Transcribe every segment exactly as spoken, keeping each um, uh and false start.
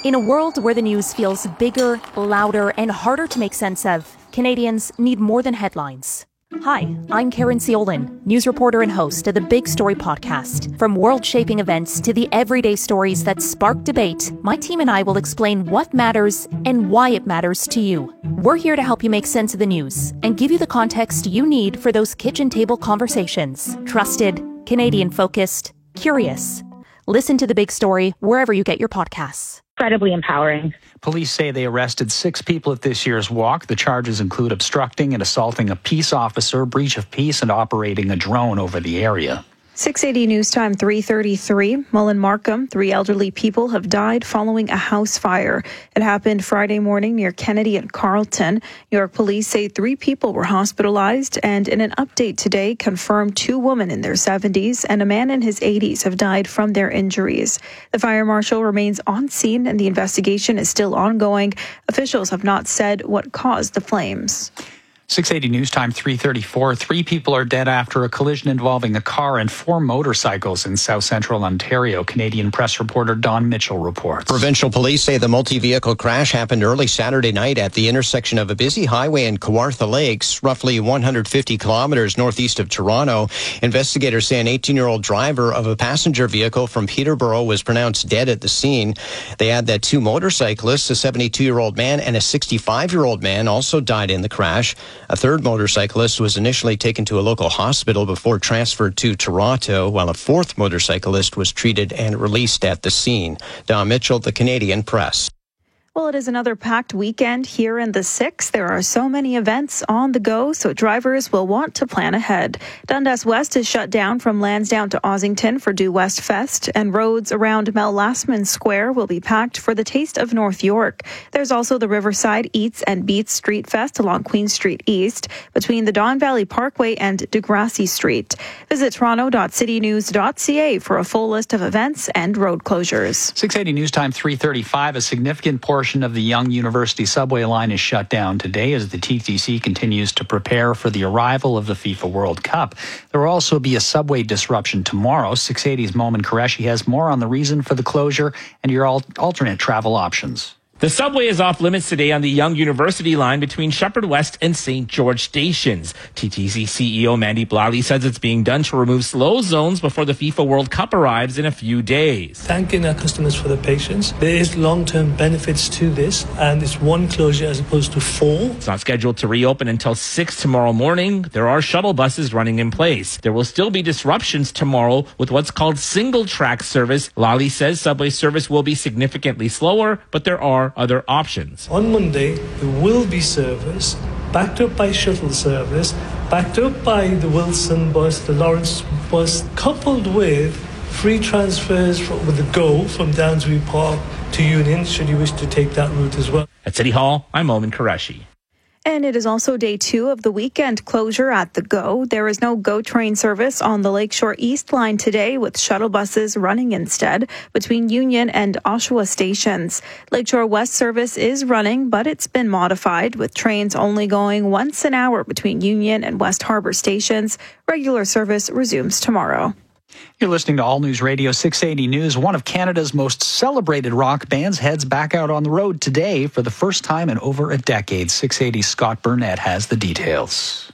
In a world where the news feels bigger, louder, and harder to make sense of, Canadians need more than headlines. Hi, I'm Karen Ciolin, news reporter and host of the Big Story podcast. From world-shaping events to the everyday stories that spark debate, my team and I will explain what matters and why it matters to you. We're here to help you make sense of the news and give you the context you need for those kitchen table conversations. Trusted, Canadian-focused, curious. Listen to The Big Story wherever you get your podcasts. Incredibly empowering. Police say they arrested six people at this year's walk. The charges include obstructing and assaulting a peace officer, breach of peace, and operating a drone over the area. six eighty News Time three thirty-three. Mullen Markham, three elderly people have died following a house fire. It happened Friday morning near Kennedy and Carlton. New York police say three people were hospitalized and in an update today confirmed two women in their seventies and a man in his eighties have died from their injuries. The fire marshal remains on scene and the investigation is still ongoing. Officials have not said what caused the flames. six eighty News Time three thirty-four. Three people are dead after a collision involving a car and four motorcycles in South Central Ontario. Canadian press reporter Don Mitchell reports. Provincial police say the multi-vehicle crash happened early Saturday night at the intersection of a busy highway in Kawartha Lakes, roughly one hundred fifty kilometers northeast of Toronto. Investigators say an eighteen-year-old driver of a passenger vehicle from Peterborough was pronounced dead at the scene. They add that two motorcyclists, a seventy-two-year-old man and a sixty-five-year-old man, also died in the crash. A third motorcyclist was initially taken to a local hospital before transferred to Toronto, while a fourth motorcyclist was treated and released at the scene. Don Mitchell, The Canadian Press. Well, it is another packed weekend here in the six. There are so many events on the go, so drivers will want to plan ahead. Dundas West is shut down from Lansdowne to Ossington for Due West Fest, and roads around Mel Lastman Square will be packed for the Taste of North York. There's also the Riverside Eats and Beats Street Fest along Queen Street East between the Don Valley Parkway and Degrassi Street. Visit toronto dot city news dot c a for a full list of events and road closures. six eighty News Time three thirty-five. A significant portion of the Yonge University subway line is shut down today as the T T C continues to prepare for the arrival of the FIFA World Cup. There will also be a subway disruption tomorrow. six eighty's Momin Qureshi has more on the reason for the closure and your alternate travel options. The subway is off limits today on the Yonge University line between Shepherd West and Saint George stations. T T C C E O Mandy Bliley says it's being done to remove slow zones before the FIFA World Cup arrives in a few days. Thanking our customers for their patience. There is long-term benefits to this, and it's one closure as opposed to four. It's not scheduled to reopen until six tomorrow morning. There are shuttle buses running in place. There will still be disruptions tomorrow with what's called single-track service. Lally says subway service will be significantly slower, but there are other options. On Monday, there will be service backed up by shuttle service, backed up by the Wilson bus, the Lawrence bus, coupled with free transfers from, with the GO from Downsbury Park to Union, should you wish to take that route as well. At City Hall, I'm Momin Qureshi. And it is also day two of the weekend closure at the GO. There is no GO train service on the Lakeshore East line today, with shuttle buses running instead between Union and Oshawa stations. Lakeshore West service is running, but it's been modified, with trains only going once an hour between Union and West Harbour stations. Regular service resumes tomorrow. You're listening to All News Radio six eighty News. One of Canada's most celebrated rock bands heads back out on the road today for the first time in over a decade. six eighty's Scott Burnett has the details.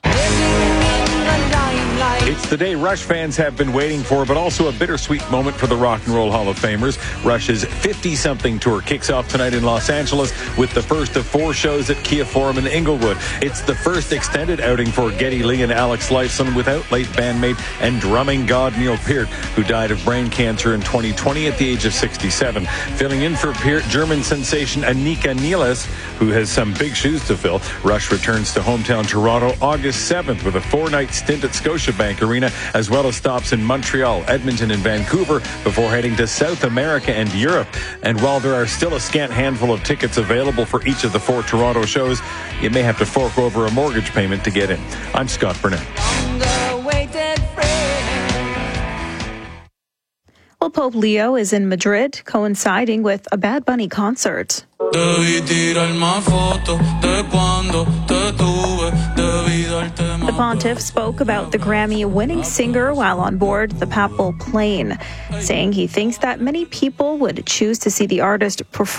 It's the day Rush fans have been waiting for, but also a bittersweet moment for the Rock and Roll Hall of Famers. Rush's fifty-something tour kicks off tonight in Los Angeles with the first of four shows at Kia Forum in Inglewood. It's the first extended outing for Geddy Lee and Alex Lifeson without late bandmate and drumming god Neil Peart, who died of brain cancer in twenty twenty at the age of sixty-seven. Filling in for Peart, German sensation Anika Nieles, who has some big shoes to fill. Rush returns to hometown Toronto August seventh with a four-night stint at Scotiabank Arena, as well as stops in Montreal, Edmonton, and Vancouver before heading to South America and Europe. And while there are still a scant handful of tickets available for each of the four Toronto shows, you may have to fork over a mortgage payment to get in. I'm Scott Burnett. Well, Pope Leo is in Madrid, coinciding with a Bad Bunny concert. The pontiff spoke about the Grammy-winning singer while on board the papal plane, saying he thinks that many people would choose to see the artist perform